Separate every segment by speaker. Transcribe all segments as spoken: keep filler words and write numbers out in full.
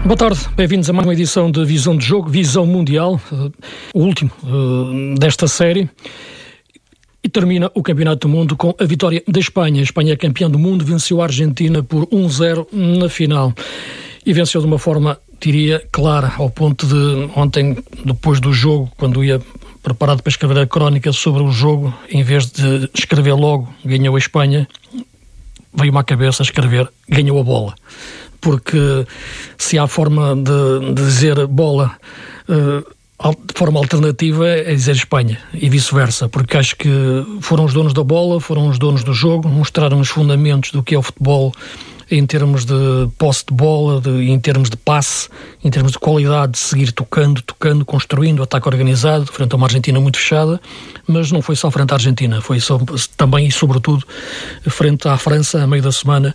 Speaker 1: Boa tarde, bem-vindos a mais uma edição de Visão de Jogo, Visão Mundial, uh, o último uh, desta série. E termina o Campeonato do Mundo com a vitória da Espanha. A Espanha é campeã do mundo, venceu a Argentina por um zero na final. E venceu de uma forma, diria, clara, ao ponto de ontem, depois do jogo, quando ia preparado para escrever a crónica sobre o jogo, em vez de escrever logo, ganhou a Espanha, veio-me à cabeça escrever, ganhou a bola. Porque se há forma de, de dizer bola uh, de forma alternativa é dizer Espanha e vice-versa, porque acho que foram os donos da bola, foram os donos do jogo, mostraram os fundamentos do que é o futebol em termos de posse de bola, de, em termos de passe, em termos de qualidade, de seguir tocando, tocando, construindo, ataque organizado, frente a uma Argentina muito fechada, mas não foi só frente à Argentina, foi só, também e sobretudo frente à França, a meio da semana,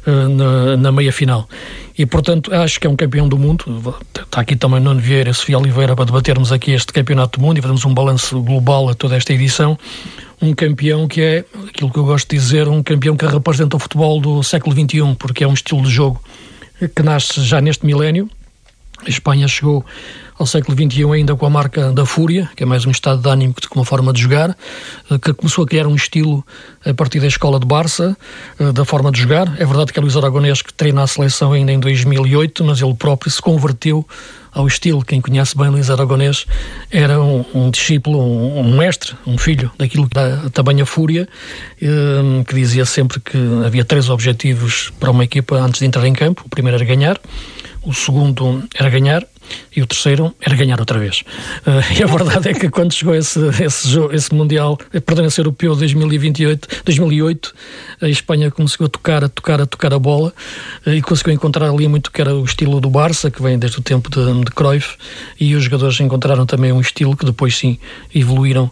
Speaker 1: na, na meia-final. E, portanto, acho que é um campeão do mundo. Está aqui também Nuno Vieira e Sofia Oliveira para debatermos aqui este campeonato do mundo e fazermos um balanço global a toda esta edição. Um campeão que é, aquilo que eu gosto de dizer, um campeão que representa o futebol do século vinte e um, porque é um estilo de jogo que nasce já neste milénio. A Espanha chegou ao século vinte e um ainda com a marca da fúria, que é mais um estado de ânimo que uma forma de jogar, que começou a criar um estilo a partir da escola de Barça, da forma de jogar. É verdade que é Luís Aragonés que treina a seleção ainda em dois mil e oito, mas ele próprio se converteu ao estilo. Quem conhece bem Luís Aragonés era um, um discípulo, um, um mestre, um filho daquilo que dá também a fúria, um, que dizia sempre que havia três objetivos para uma equipa antes de entrar em campo. O primeiro era ganhar, o segundo era ganhar e o terceiro era ganhar outra vez. Uh, e a verdade é que quando chegou esse, esse, jogo, esse Mundial, perdão, esse Europeu de dois mil e vinte e oito, dois mil e oito, a Espanha conseguiu a tocar, a tocar, a tocar a bola uh, e conseguiu encontrar ali muito que era o estilo do Barça, que vem desde o tempo de, de Cruyff, e os jogadores encontraram também um estilo que depois sim evoluíram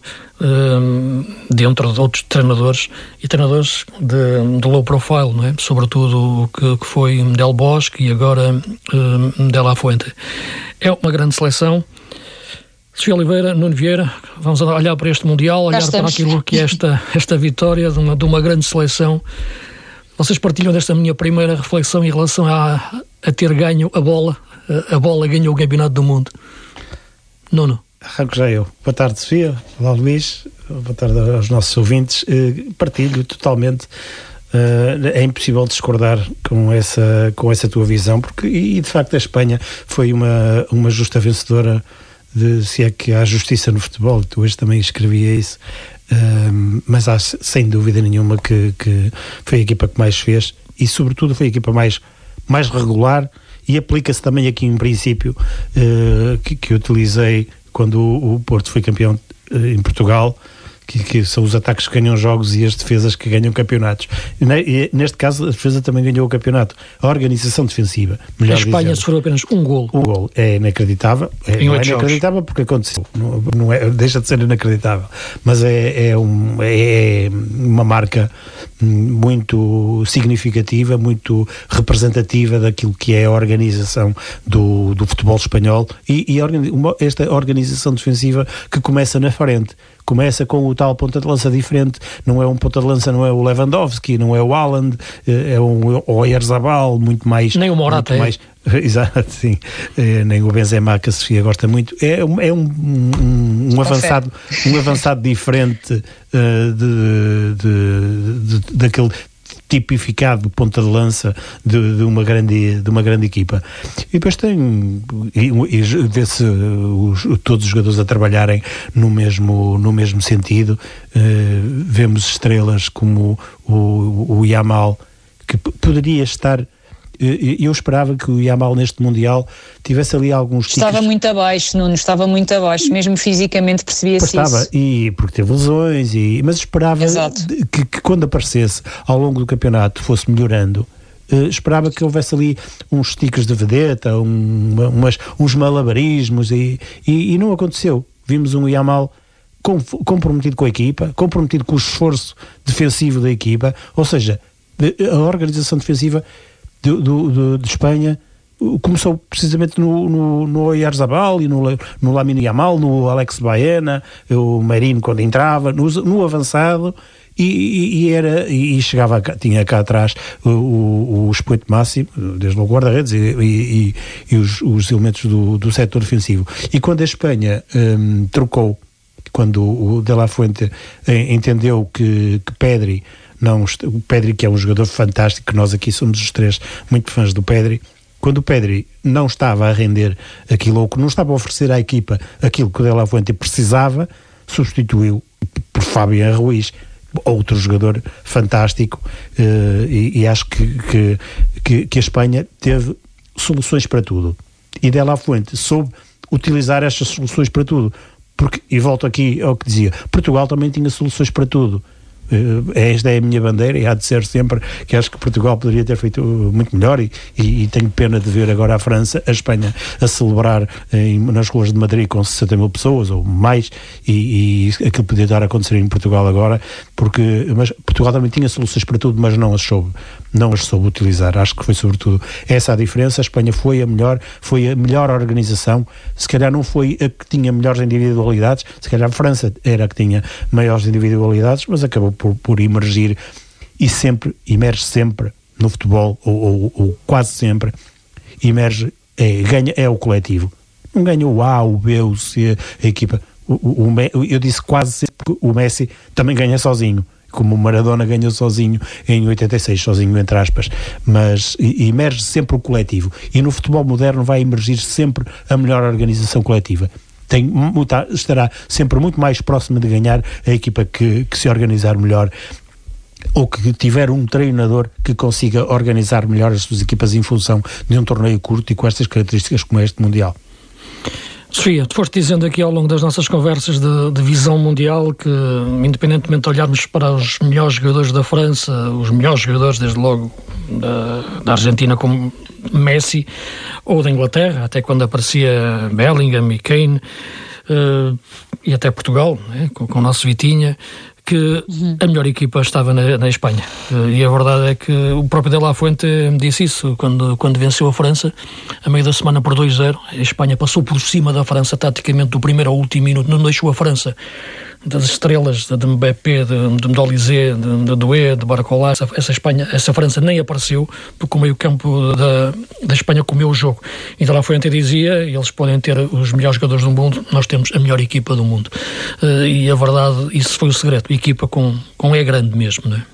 Speaker 1: uh, dentro de outros treinadores e treinadores de, de low profile, não é? Sobretudo o que, que foi Del Bosque e agora uh, De La Fuente. É uma grande seleção. Sofia Oliveira, Nuno Vieira, vamos olhar para este Mundial, olhar para aquilo que é esta, esta vitória de uma, de uma grande seleção. Vocês partilham desta minha primeira reflexão em relação a, a ter ganho a bola, a, a bola ganhou o Campeonato do Mundo. Nuno.
Speaker 2: Arranco já eu. Boa tarde, Sofia. Olá, Luís. Boa tarde aos nossos ouvintes. Partilho totalmente. Uh, é impossível discordar com essa, com essa tua visão, porque, e de facto a Espanha foi uma, uma justa vencedora, de, se é que há justiça no futebol. Tu hoje também escrevia isso, uh, mas há sem dúvida nenhuma que, que foi a equipa que mais fez e sobretudo foi a equipa mais, mais regular, e aplica-se também aqui um princípio uh, que, que eu utilizei quando o, o Porto foi campeão uh, em Portugal, Que, que são os ataques que ganham jogos e as defesas que ganham campeonatos. E, neste caso, a defesa também ganhou o campeonato. A organização defensiva, melhor
Speaker 1: a Espanha
Speaker 2: dizendo,
Speaker 1: sofreu apenas um golo.
Speaker 2: Um golo. É inacreditável. É, não é inacreditável porque aconteceu. Não, não é, deixa de ser inacreditável. Mas é, é, um, é uma marca muito significativa, muito representativa daquilo que é a organização do, do futebol espanhol e, e uma, esta organização defensiva que começa na frente. Começa com o tal ponta de lança diferente, não é um ponta de lança, não é o Lewandowski, não é o Haaland, é um Oyarzabal, muito mais...
Speaker 1: Nem o Morata, é?
Speaker 2: Mais, exato, sim. É, nem o Benzema, que a Sofia gosta muito. É, é um, um, um, avançado, um avançado diferente uh, de, de, de, daquele... tipificado ponta de lança de, de, uma, grande, de uma grande equipa. E depois tem e, e vê-se os, todos os jogadores a trabalharem no mesmo, no mesmo sentido. Uh, vemos estrelas como o, o Yamal, que p- poderia estar... Eu esperava que o Yamal neste Mundial tivesse ali alguns
Speaker 3: Estava ticos. muito abaixo, Nuno, estava muito abaixo, mesmo fisicamente percebia-se
Speaker 2: estava,
Speaker 3: isso.
Speaker 2: E porque teve lesões, e, mas esperava que, que quando aparecesse ao longo do campeonato fosse melhorando. Uh, esperava que houvesse ali uns ticos de vedeta, um, umas, uns malabarismos, e, e, e não aconteceu. Vimos um Yamal comprometido com a equipa, comprometido com o esforço defensivo da equipa, ou seja, a organização defensiva Do, do, de Espanha começou precisamente no, no, no Oyarzabal e no, no Lamine Yamal, no Alex Baena, o Merino quando entrava, no, no avançado, e, e, era, e chegava, cá, tinha cá atrás o, o, o expoente máximo, desde logo o guarda-redes e, e, e os, os elementos do, do setor defensivo. E quando a Espanha um, trocou, quando o De La Fuente entendeu que, que Pedri, não, o Pedri que é um jogador fantástico, que nós aqui somos os três muito fãs do Pedri, quando o Pedri não estava a render aquilo, ou que não estava a oferecer à equipa aquilo que o De La Fuente precisava, substituiu por Fabián Ruiz, outro jogador fantástico, uh, e, e acho que, que, que, que a Espanha teve soluções para tudo. E De La Fuente soube utilizar estas soluções para tudo. Porque, e volto aqui ao que dizia, Portugal também tinha soluções para tudo. Uh, esta é a minha bandeira e há de ser sempre que acho que Portugal poderia ter feito muito melhor e, e, e tenho pena de ver agora a França, a Espanha a celebrar em, nas ruas de Madrid com sessenta mil pessoas ou mais e, e aquilo podia estar a acontecer em Portugal agora, porque mas Portugal também tinha soluções para tudo, mas não as soube não as soube utilizar. Acho que foi sobretudo essa a diferença. A Espanha foi a melhor, foi a melhor organização, se calhar não foi a que tinha melhores individualidades, se calhar a França era a que tinha maiores individualidades, mas acabou por, por emergir e sempre, emerge sempre no futebol, ou, ou, ou quase sempre, emerge, é, ganha, é o coletivo. Não ganha o A, o B, o C, a equipa. O, o, o, eu disse quase sempre que o Messi também ganha sozinho, como o Maradona ganhou sozinho em oitenta e seis, sozinho entre aspas, mas emerge sempre o coletivo, e no futebol moderno vai emergir sempre a melhor organização coletiva. Tem, estará sempre muito mais próxima de ganhar a equipa que, que se organizar melhor, ou que tiver um treinador que consiga organizar melhor as suas equipas em função de um torneio curto e com estas características como este Mundial.
Speaker 1: Sofia, tu foste dizendo aqui ao longo das nossas conversas de, de visão mundial que, independentemente de olharmos para os melhores jogadores da França, os melhores jogadores, desde logo, da, da Argentina, como Messi, ou da Inglaterra, até quando aparecia Bellingham e Kane, uh, e até Portugal, né, com, com o nosso Vitinha, que a melhor equipa estava na, na Espanha. E a verdade é que o próprio De La Fuente me disse isso quando, quando venceu a França, a meio da semana por dois a zero. A Espanha passou por cima da França taticamente do primeiro ao último minuto, não deixou a França das estrelas de Mbappé, de, de Mdolizé, de, de Doué, de Barcola. Essa, essa, Espanha, essa França nem apareceu, porque o meio campo da, da Espanha comeu o jogo. E De La Fuente dizia, eles podem ter os melhores jogadores do mundo, nós temos a melhor equipa do mundo. Uh, e a verdade, isso foi o segredo. Equipa com, com é grande mesmo, não é?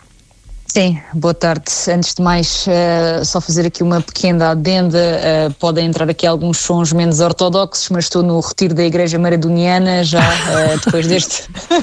Speaker 3: Sim, boa tarde. Antes de mais, uh, só fazer aqui uma pequena adenda. Uh, podem entrar aqui alguns sons menos ortodoxos, mas estou no retiro da Igreja Maradoniana já uh, depois deste